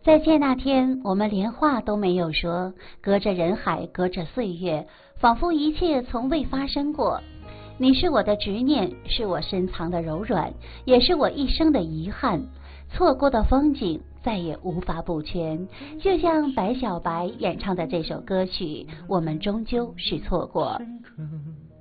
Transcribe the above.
再见那天，我们连话都没有说，隔着人海，隔着岁月，仿佛一切从未发生过。你是我的执念，是我深藏的柔软，也是我一生的遗憾。错过的风景再也无法补全，就像白小白演唱的这首歌曲，我们终究是错过。